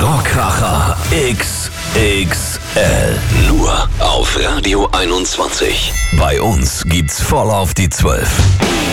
Rohrkracher XXL. Nur auf Radio 21. Bei uns gibt's voll auf die 12.